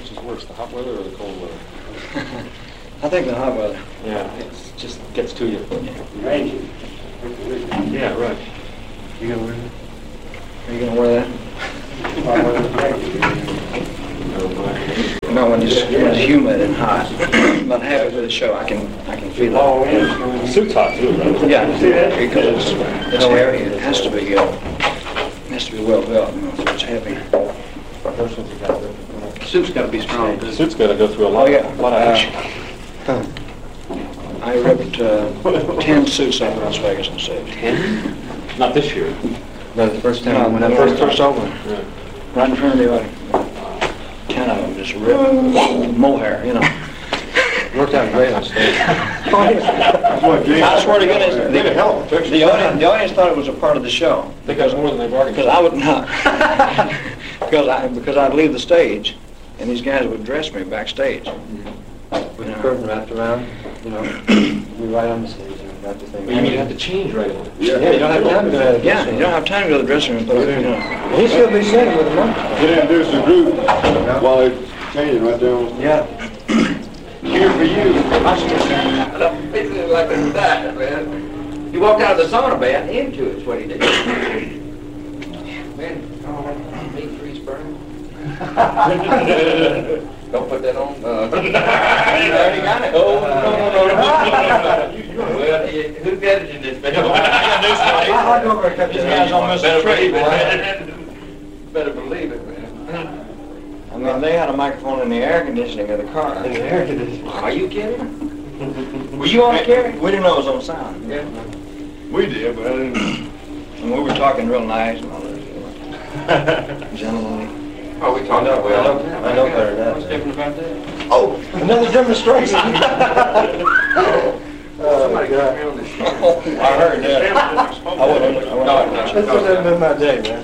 Which is worse, the hot weather or the cold weather? I think the hot weather. Yeah, it just gets to you. Ranging. Yeah, right. You gonna wear that? Are you gonna wear that? No, when it's humid and hot. But halfway through the show, I can feel it. The suit's hot too, right? Yeah, because it's heavy. It has to be well built. So it's heavy. Suit's got to be strong. The suit's got to go through a lot, lot of action. I ripped 10 suits out of Las Vegas on stage. 10? Not this year. No, the first time when I first opened, Yeah. right in front of the audience. 10 of them just ripped mohair, you know. Worked out great on stage. I swear to goodness, the audience thought it was a part of the show. They got more than they bargained. Because I would not. because I'd leave the stage, and these guys would dress me backstage. With the curtain wrapped around, you're right on the stage and got the thing. Well, you mean you have to change right away? Yeah, you don't have time to go to the Yeah, you don't have time to go to the dressing room, but He should be sitting with a monkey. Get introduced the group while they're changing right there. Yeah. Here for you. It's like that, man. He walked out of the sauna bath into it, is what he did. Man, meat grease burning. Don't put that on. You already got it. Oh, no. Well, who's editing this? I'll go over and cut These guys on Mr. Tree, Better believe it, man. I mean, they had a microphone in the air conditioning of the car. in the air conditioning. Are you kidding? Were you on the carry? We didn't know it was on sound. Yeah. We did, but I didn't. And we were talking real nice and all that. Gentlemanly. Oh, we talked about well. I know better than What's that. different about that? Oh, Another demonstration. Somebody got God. me on this show. I heard that. I wouldn't. This hasn't been my day, man.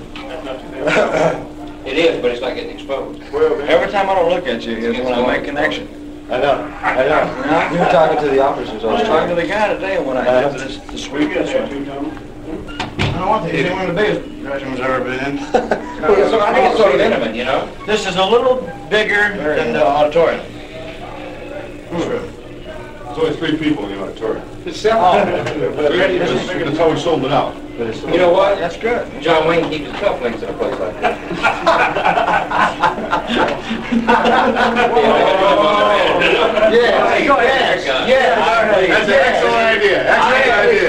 It is, but it's not getting exposed. Every time I don't look at you is when I make connection. I know. You were talking to the officers. I was talking to the guy today when I did this week. This one. I don't want to see one of the biggest dressing rooms I've ever been in. So I think it's sort of intimate, you know? This is a little bigger than the auditorium. There's only 3 people in the auditorium. It's That's how we sold it out. You know what? That's good. John Wayne keeps his cufflinks in a place like that. Yeah, go ahead. Yeah, That's an excellent idea. Excellent idea.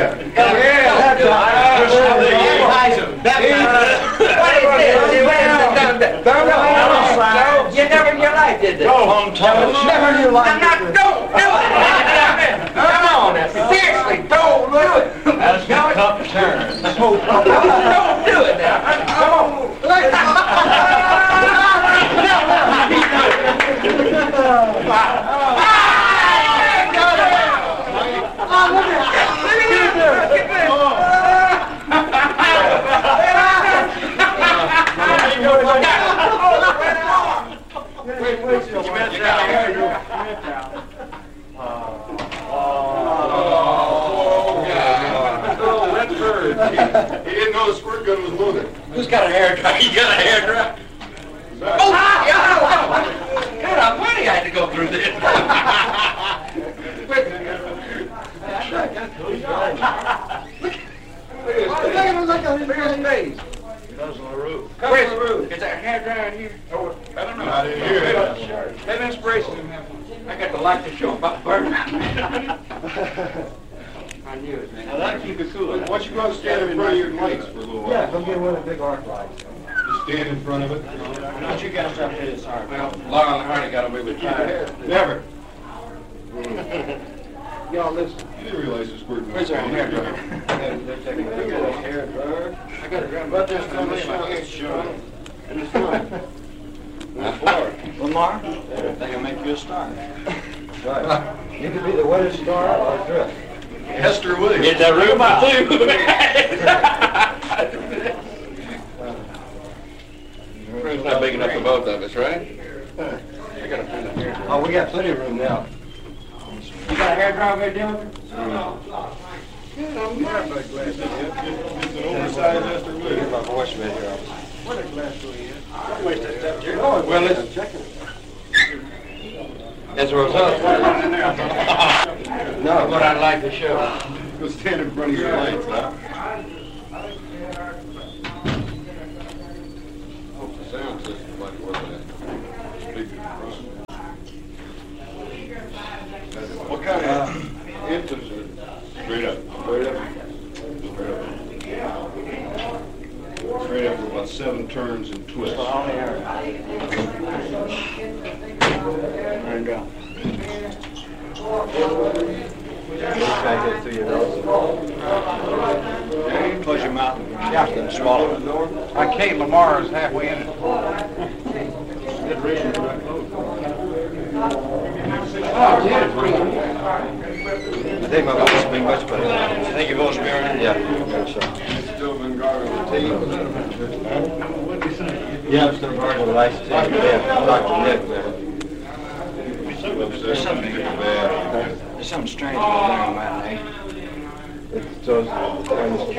You never in your life did this. Never in your life. Don't do it. Come on, seriously, don't do it. That's a tough turn. Don't do it now. Come He didn't know the squirt gun was loaded. Who's got a hair dryer? You got a hair dryer? Oh, yeah. God, I'm money I had to go through this. Look at his face. Where's the roof? Is there a hair dryer in here? Oh, I don't know. I didn't hear it. Have inspiration. I got to like the show about burning. I knew it, man. Now that'll keep it cool. Why don't you go and stand in front of your lights for a little while? Yeah, come get one of the big arc lights. Just stand in front of it. Don't you guys stop hitting this hard. Well, Lyle and Hardy got away with fire. Never. Y'all listen. You didn't realize the squirt gun Where's was our hair dryer? They're taking a hair dryer. I got a dryer. But there's no And it's not. Lamar, they can make you a star. Right. You could be the wettest star or drift. Hester Williams. Get that room out too. Room's not big enough for both of us, right? I got to put it here. Oh, we got plenty of room now. You got a hair dryer there, Dylan? It's an oversized Hester Get Williams. my voice right here. Well, listen. As a result, No. what I'd like to show. Go stand in front of your lights, huh? Hope the sound system might work that. Speaker. What kind of engines are straight up? Straight up. Straight up. Straight up with about 7 turns and twists. And, Try to get through your nose. close your mouth and swallow it. Kate Lamar is halfway in it. I think my voice will be much better. You think your voice will be all right? Yeah, I think so. Still been guarding the team. Yeah, I'm still part of the life team. Yeah, Dr. Nick, man. There's something bad. There's something strange about doing a matinee. It's those What's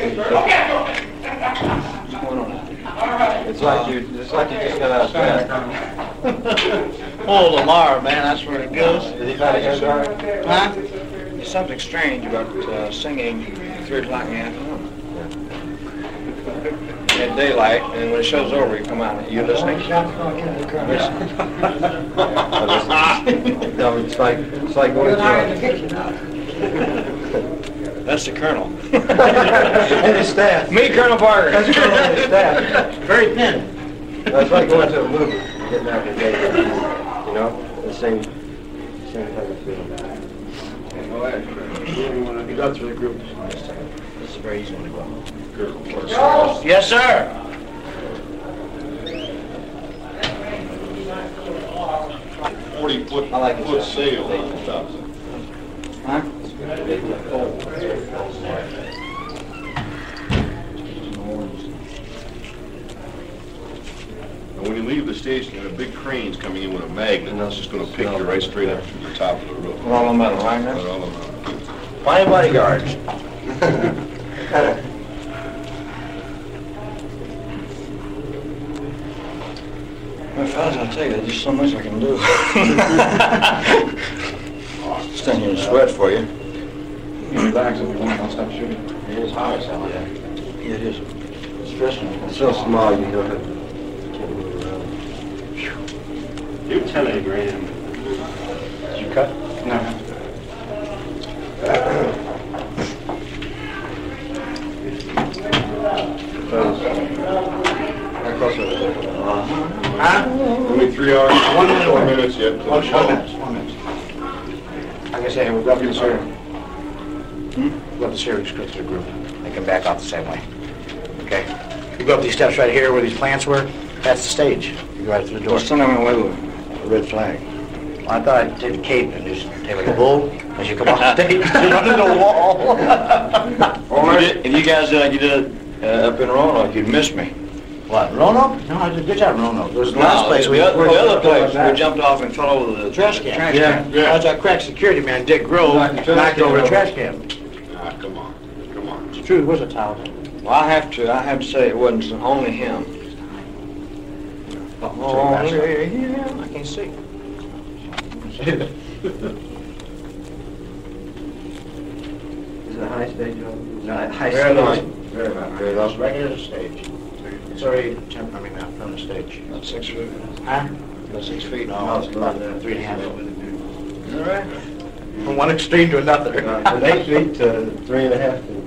going on? It's like you just got out of bed. Oh, Lamar, man, that's where it goes. Did he find a hair dryer? Huh? There's something strange about singing at 3 o'clock in the afternoon. At daylight, and when the show's over, you come out. You listening? No, it's like going to That's the Colonel. and his staff. Me, Colonel Parker. That's Colonel and his staff. Very thin. It's like going to a movie, getting out the gate. You know, the same type of feeling. You got through the group. This is a very easy one to go. Yes, sir. 40-foot I like it. sail on the top. Huh? And when you leave the station, there are big cranes coming in with a magnet, and that's just going to pick you right straight up through the top of the roof. We're all on metal, right? Right all around. Fine bodyguards. Well, fellas, I'll tell you, there's just so much I can do. Stand here and sweat for you. You relax if you want, I'll stop shooting. It is hard, Yeah, it is. It's stressful. It's so small, you don't have to, can't move around. Your telegram. Did you cut? No. How close are they? Huh? Only 3 hours, 1 minute 4 away. minutes yet. 1 minute. 1 minute. Like I say, we've got to share. We've got the series go through the group. They can back off the same way. Okay? You go up these steps right here where these plants were. That's the stage. You go right through the door. Just send them away with a red flag. Well, I thought I'd take the cape and just take like a bull as you come off stage and run into the wall. If you guys did like you did up in Roanoke, you'd miss me. What, Roanoke? No, I did a good job in Roanoke. There was the last place the other place, we jumped. jumped off and fell over the Trash can. Yeah. I was that crack security man, Dick Grove, knocked over the trash can. Ah, come on. Come on. It's true, it was a towel. Well, I have to say it wasn't only him. Oh, yeah, I can't see. Is it a high stage? No, High very low. stage. Very low. Very low. It's right near the stage. It's already, from the stage. About 6 feet. Huh? About 6 feet. No, it's about 3.5. All right. From one extreme to another. From 8 feet to 3.5 feet.